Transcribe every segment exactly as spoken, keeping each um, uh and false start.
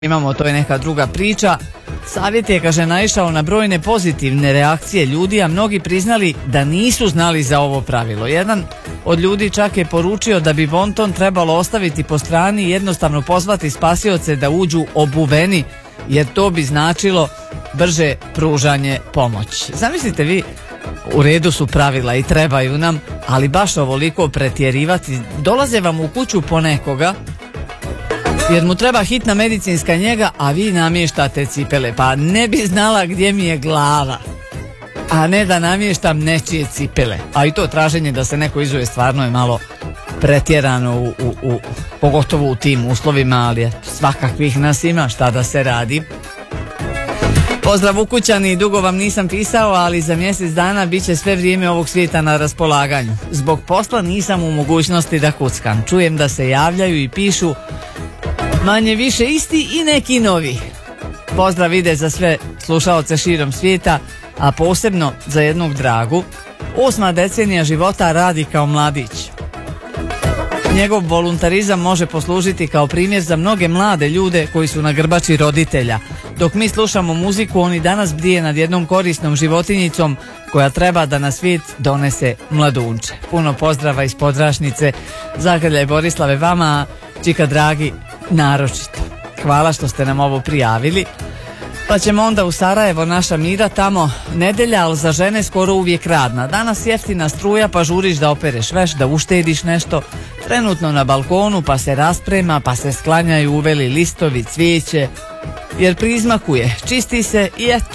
imamo, to je neka druga priča. Savjet je, kaže, naišao na brojne pozitivne reakcije ljudi, a mnogi priznali da nisu znali za ovo pravilo. Jedan od ljudi čak je poručio da bi bonton trebalo ostaviti po strani i jednostavno pozvati spasioce da uđu obuveni, jer to bi značilo brže pružanje pomoći. Zamislite vi, u redu su pravila i trebaju nam, ali baš ovoliko pretjerivati. Dolaze vam u kuću po nekoga jer mu treba hitna medicinska njega, a vi namještate cipele. Pa ne bi znala gdje mi je glava, a ne da namještam nečije cipele. A i to traženje da se neko izuje stvarno je malo pretjerano, u, u, u, pogotovo u tim uslovima, ali svakakvih nas ima, šta da se radi. Pozdrav ukućani, dugo vam nisam pisao, ali za mjesec dana bit će sve vrijeme ovog svijeta na raspolaganju. Zbog posla nisam u mogućnosti da kuckam. Čujem da se javljaju i pišu manje više isti i neki novi. Pozdrav ide za sve slušaoce širom svijeta, a posebno za jednog dragu. Osma decenija života radi kao mladić. Njegov voluntarizam može poslužiti kao primjer za mnoge mlade ljude koji su na grbači roditelja. Dok mi slušamo muziku, on i danas bdije nad jednom korisnom životinjicom koja treba da na svijet donese mladunče. Puno pozdrava iz Podrašnice. Zagrljaj Borislave vama, čika dragi, naročito. Hvala što ste nam ovo prijavili. Pa ćemo onda u Sarajevo, naša Mira, tamo nedelja, ali za žene skoro uvijek radna. Danas jeftina struja, pa žuriš da opereš veš, da uštediš nešto. Trenutno na balkonu, pa se rasprema, pa se sklanjaju uveli listovi, cvijeće, jer prizmakuje, čisti se i eto.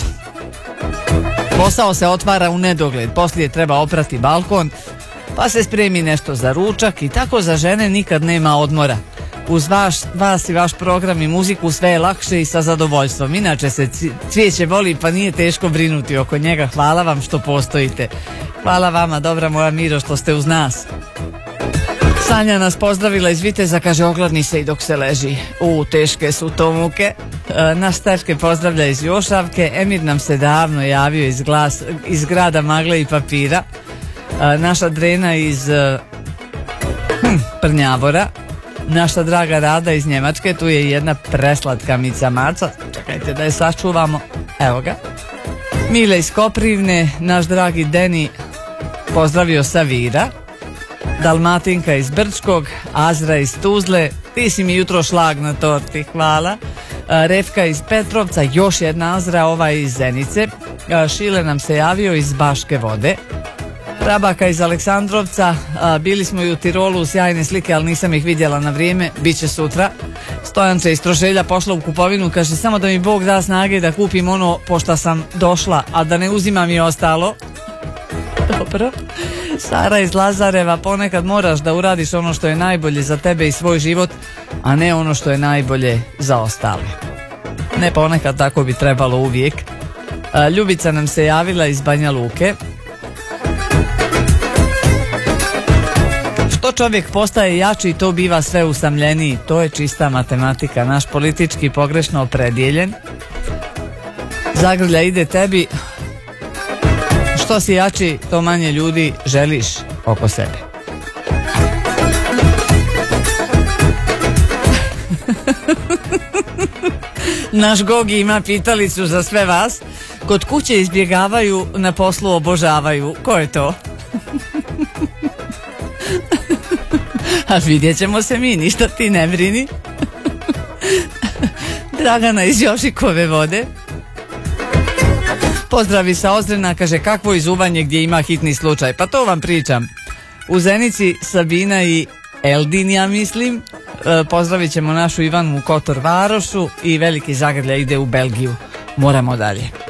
Posao se otvara u nedogled, poslije treba oprati balkon, pa se spremi nešto za ručak i tako za žene nikad nema odmora. Uz vaš, vas i vaš program i muziku sve je lakše i sa zadovoljstvom. Inače se cvijeće voli, pa nije teško brinuti oko njega. Hvala vam što postojite. Hvala vama, dobra moja Miro, što ste uz nas. Sanja nas pozdravila iz Viteza, kaže, ogladni se i dok se leži. U, teške su to muke. E, naš Stefke pozdravlja iz Jošavke. Emir nam se davno javio iz, glas, iz grada magle i papira. E, naša Drena iz e, hm, Prnjavora. Naša draga Rada iz Njemačke, tu je jedna preslatka Mica Maca, čekajte da je sačuvamo, evo ga. Mile iz Koprivne, naš dragi Deni pozdravio sa Vira. Dalmatinka iz Brčkog, Azra iz Tuzle, ti si mi jutro šlag na torti, hvala. Refka iz Petrovca, još jedna Azra, ova iz Zenice. Šile nam se javio iz Baške Vode. Rabaka iz Aleksandrovca, a, bili smo i u Tirolu, sjajne slike, ali nisam ih vidjela na vrijeme, bit će sutra. Stojanče iz Trošelja pošla u kupovinu, kaže, samo da mi Bog da snage da kupim ono pošto sam došla, a da ne uzimam i ostalo. Dobro. Sara iz Lazareva, ponekad moraš da uradiš ono što je najbolje za tebe i svoj život, a ne ono što je najbolje za ostale. Ne ponekad, tako bi trebalo uvijek. A, Ljubica nam se javila iz Banja Luke. Što čovjek postaje jači, to biva sve usamljeniji. To je čista matematika. Naš politički pogrešno opredjeljen. Zagrlja ide tebi. Što si jači, to manje ljudi želiš oko sebe. Naš Gogi ima pitalicu za sve vas. Kod kuće izbjegavaju, na poslu obožavaju. Ko je to? A vidjet ćemo se mi, ništa ti ne brini. Dragana iz Jošikove Vode. Pozdravi sa Ozrena, kaže, kakvo izuvanje gdje ima hitni slučaj. Pa to vam pričam. U Zenici Sabina i Eldin, ja mislim. E, pozdravit ćemo našu Ivanu u Kotor Varošu i veliki zagrljaj ide u Belgiju. Moramo dalje.